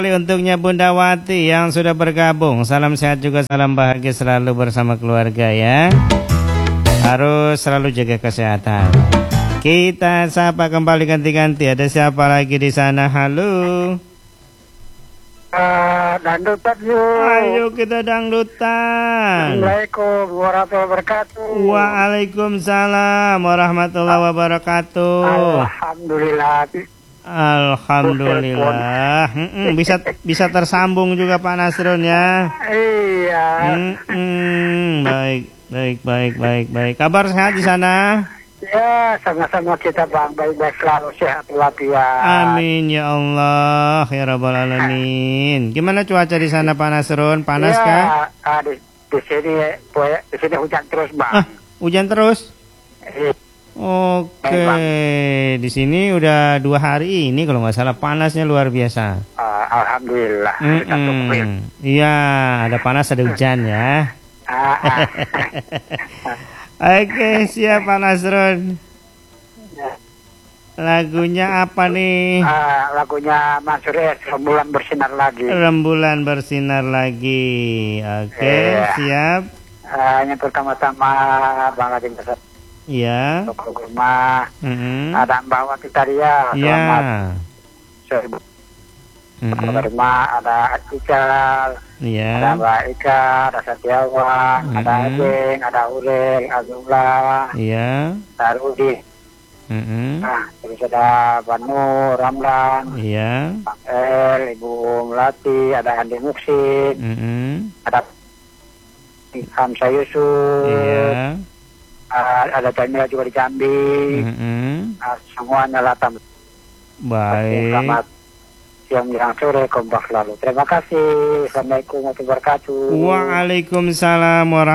Untuknya Bunda Wati yang sudah bergabung. Salam sehat juga, salam bahagia selalu bersama keluarga ya. Harus selalu jaga kesehatan. Kita sapa kembali ganti-ganti. Ada siapa lagi di sana? Halo. Dangdutan yuk. Ayo kita dangdutan. Assalamualaikum warahmatullahi wabarakatuh. Waalaikumsalam warahmatullahi wabarakatuh. Alhamdulillah. Alhamdulillah. Bisa tersambung juga Pak Nasrun ya. Iya. Baik. Kabar sehat di sana? Ya, sama-sama kita Bang. Baik-baik selalu, sehat walafiat. Amin ya Allah ya Rabbal Alamin. Gimana cuaca di sana Pak Nasrun? Panas ya, kah? Di sini hujan terus Bang. Hujan terus? Iya. Oke, di sini udah 2 hari ini kalau nggak salah, panasnya luar biasa. Alhamdulillah. Iya, ada panas ada hujan ya. Oke, siap Pak Nasrun. Lagunya apa nih? Lagunya Mansur S, Rembulan Bersinar Lagi. Rembulan bersinar lagi. Oke, siap. Yang pertama-tama Bang Lajeng Besar. Iya. Toko rumah. Ada Mbak Wati Taria. Iya. Selamat rumah. Ada Ical. Iya. Ada Mbak Ika. Ada Satiawan. Ada Ajeng. Ada Urel. Azula. Iya. Ada Rudi. Nah, terus ada Banu Ramlan. Iya. Bang El, Ibu Melati. Ada Andi Muksin. Ada Hamsa Yusuf. Iya. Ada Jamila juga di Jambi. Semuanya latam. Baik. Selamat siang menjelang sore, kompak selalu. Terima kasih. Assalamualaikum warahmatullahi wabarakatuh. Waalaikumsalam warahmatullahi